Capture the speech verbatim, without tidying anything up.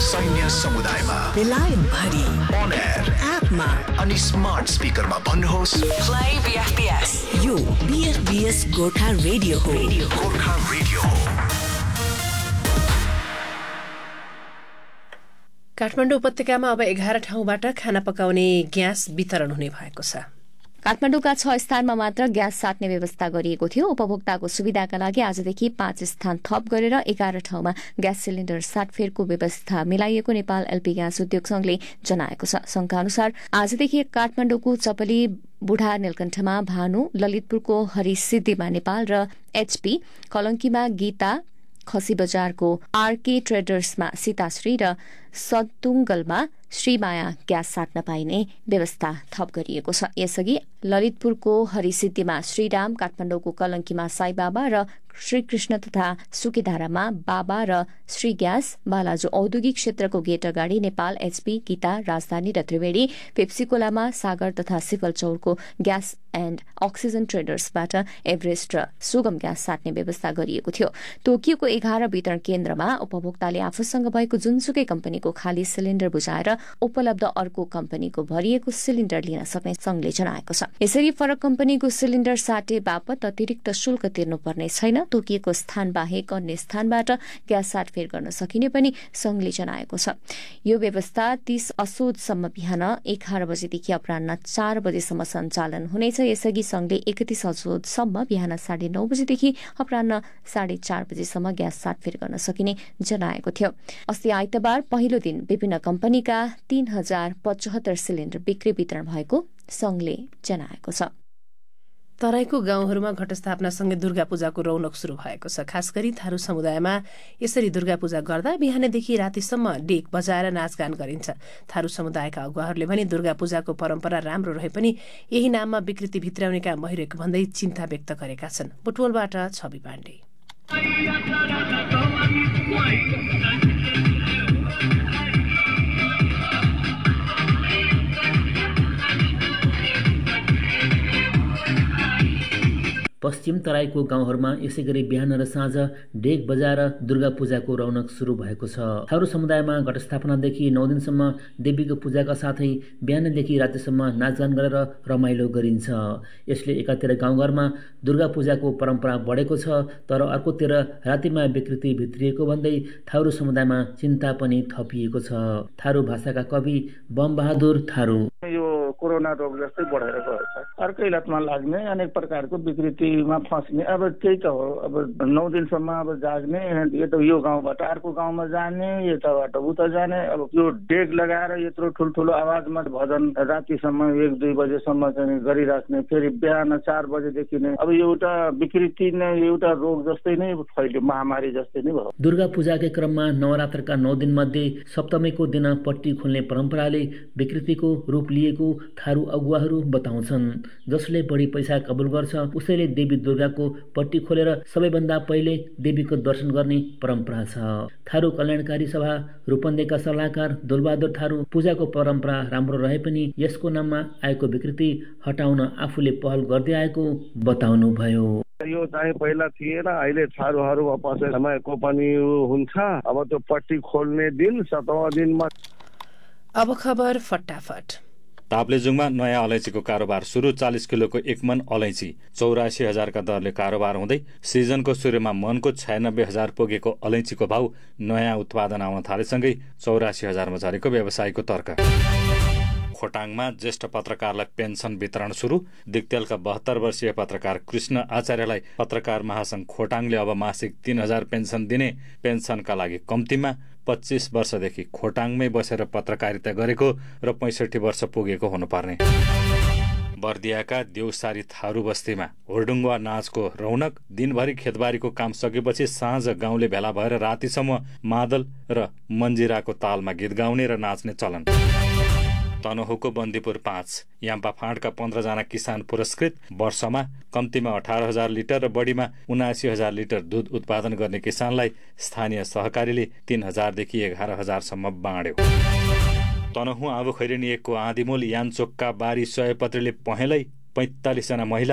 सैन्य समुदायमा बेलायत भरि on air एपमा अनि स्मार्ट स्पिकरमा भन्नुहोस् प्ले बीएफपीएस। यो बीएफपीएस गोर्खा रेडियो हो। गोर्खा रेडियो हो। काठमाडौँ उपत्यकामा अब एघार ठाउँबाट खाना पकाउने ग्यास वितरण हुने भएको छ। काठमाडौँका छ स्थानमा मात्र ग्यास साट्ने व्यवस्था गरिएको थियो। उपभोक्ताको सुविधाका लागि आजदेखि पाँच स्थान थप गरेर एघार ठाउँमा ग्यास सिलिण्डर साटफेरको व्यवस्था मिलाइएको नेपाल एलपी ग्यास उद्योग संघले जनाएको छ। संघका अनुसार आजदेखि काठमाडौँको चपली बुढा नीलकण्ठमा भानु, ललितपुरको हरिसिद्धिमा नेपाल र एचपी, कलंकीमा गीता, खसी बजारको आरके ट्रेडर्समा सीताश्री र सतुङ्गलमा श्रीमाया ग्यास साट्न पाइने व्यवस्था थप गरिएको छ। यसअघि ललितपुरको हरिसिद्धिमा श्रीराम, काठमाडौँको कलंकीमा साईबाबा र श्रीकृष्ण तथा सुकेधारामा बाबा र श्री ग्यास, बालाजु औद्योगिक क्षेत्रको गेट अगाडि नेपाल एचपी, गीता, राजधानी र त्रिवेणी, पेप्सीकोलामा सागर तथा सिफलचौरको ग्यास एण्ड अक्सिजन ट्रेडर्सबाट एभरेस्ट र सुगम ग्यास साट्ने व्यवस्था गरिएको थियो। तोकिएको एघार वितरण केन्द्रमा उपभोक्ताले आफूसँग भएको जुनसुकै कम्पनीको खाली सिलिण्डर बुझाएर उपलब्ध अर्को कम्पनीको भरिएको सिलिण्डर लिन सक्ने संघले जनाएको छ। यसरी फरक कम्पनीको सिलिण्डर साटे बापत अतिरिक्त शुल्क तिर्नुपर्ने छैन। तोकिएको स्थान बाहेक अन्य स्थानबाट ग्यास साटफेर गर्न सकिने पनि संघले जनाएको छ। यो व्यवस्था तीस असोजसम्म बिहान एघार बजेदेखि अपराह्न चार बजेसम्म सञ्चालन हुनेछ। यसअघि संघले एकतीस असोजसम्म बिहान साढे नौ बजेदेखि अपराह्न साढे चार बजेसम्म ग्यास साटफेर गर्न सकिने जनाएको थियो। अस्ति आइतबार पहिलो दिन विभिन्न कम्पनीका तीन हजार पचहत्तर सिलिण्डर बिक्री वितरण भएको संघले जनाएको छ। तराईको गाउँहरूमा घटस्थापनासँगै दुर्गा पूजाको रौनक शुरू भएको छ। खास गरी थारू समुदायमा यसरी दुर्गा पूजा गर्दा बिहानदेखि रातिसम्म डेक बजाएर नाचगान गरिन्छ। थारू समुदायका अगुवाहरूले पनि दुर्गा पूजाको परम्परा राम्रो रहे पनि यही नाममा विकृति भित्राउने काम भइरहेको भन्दै चिन्ता व्यक्त गरेका छन्। बुटवलबाट छवि पाण्डे। पश्चिम तराईको गाउँहरूमा यसै गरी बिहान र साँझ डेक बजाएर दुर्गा पूजाको रौनक सुरु भएको छ। थारू समुदायमा घटस्थापनादेखि नौ दिनसम्म देवीको पूजाका साथै बिहानदेखि रातिसम्म नाचगान गरेर रमाइलो गरिन्छ। यसले एकातिर गाउँघरमा दुर्गा पूजाको परम्परा बढेको छ, तर अर्कोतिर रातिमा विकृति भित्रिएको भन्दै थारू समुदायमा चिन्ता पनि थपिएको छ। थारू भाषाका कवि बम बहादुर थारू यो कोरोना रोग जस्तै बढेर गएको छ। अर्कै लतमा लाग्ने, अनेक प्रकारको विकृतिमा फस्ने, अब त्यही त हो। अब नौ दिनसम्म अब जाग्ने, यो त यो गाउँबाट अर्को गाउँमा जाने, यताबाट उता जाने। अब यो डेक लगाएर यत्रो ठुल्ठुलो आवाजमा भजन रातिसम्म एक दुई बजेसम्म चाहिँ गरिराख्ने, फेरि बिहान चार बजेदेखि नै अब एउटा विकृति नै एउटा रोग जस्तै नै फैल्यो, महामारी जस्तै नै भयो। दुर्गा पूजाकै क्रममा नवरात्रका नौ दिन मध्ये सप्तमीको दिन पट्टी खोल्ने परम्पराले विकृतिको रूप लिएको थारू अगुवाहरू बताउँछन्। जसले बढी पैसा कबुल गर्छ उसैले देवी दुर्गाको पट्टी खोलेर सबैभन्दा पहिले देवीको दर्शन गर्ने परम्परा छ। थारू कल्याणकारी सभा रूपन्देहीका सल्लाहकार दुलबहादुर थारू पूजाको परम्परा राम्रो रहे पनि यसको नाममा आएको विकृति हटाउन आफूले पहल गर्दै आएको बताउनु भयो। यो चाहिँ पहिला थिएन, अहिले थारूहरू पसैको पनि हुन्छ। अब त्यो पट्टी खोल्ने दिन सत्रौं दिनमा। अब खबर फटाफट। ताप्लेजुङमा नयाँ अलैँचीको कारोबार सुरु। चालिस किलोको एक मन अलैँची चौरासी हजारका दरले कारोबार हुँदै सिजनको सुरुमा मनको छयानब्बे हजार पुगेको अलैँचीको भाउ नयाँ उत्पादन आउन थालेसँगै चौरासी हजारमा झरेको व्यवसायीको तर्क। खोटाङमा ज्येष्ठ पत्रकारलाई पेन्सन वितरण सुरु। दिक्तेलका बहत्तर वर्षीय पत्रकार कृष्ण आचार्यलाई पत्रकार महासंघ खोटाङले अब मासिक तीन हजार पेन्सन दिने, पेन्सनका लागि कम्तीमा पच्चीस वर्षदेखि खोटाङमै बसेर पत्रकारिता गरेको र पैँसठी वर्ष पुगेको हुनुपर्ने। बर्दियाका देउसारी थारू बस्तीमा होर्डुङ्गा नाचको रौनक। दिनभरि खेतबारीको काम सकेपछि साँझ गाउँले भेला भएर रातिसम्म मादल र मन्जिराको तालमा गीत गाउने र नाच्ने चलन। तनहुको बन्दीपुर पाँच याम्पा फाँडका पन्ध्रजना किसान पुरस्कृत। वर्षमा कम्तीमा अठार हजार लिटर र बढीमा उनासी हजार लिटर दुध उत्पादन गर्ने किसानलाई स्थानीय सहकारीले तीन हजारदेखि एघार हजारसम्म बाँड्यो। तनहुँ आबु खैरेनी एकको आँधीमूल यानचोकका बारी सयपत्रीले पहेँलै पैंतालिस जना महिला